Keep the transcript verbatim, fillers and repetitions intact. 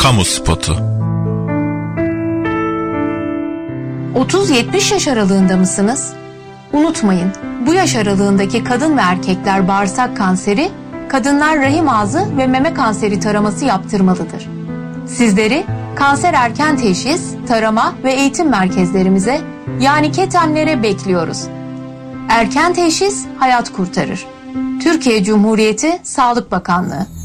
Kamu spotu. otuz yetmiş yaş aralığında mısınız? Unutmayın, bu yaş aralığındaki kadın ve erkekler bağırsak kanseri, kadınlar rahim ağzı ve meme kanseri taraması yaptırmalıdır. Sizleri kanser erken teşhis, tarama ve eğitim merkezlerimize, yani KETEM'lere bekliyoruz. Erken teşhis hayat kurtarır. Türkiye Cumhuriyeti Sağlık Bakanlığı.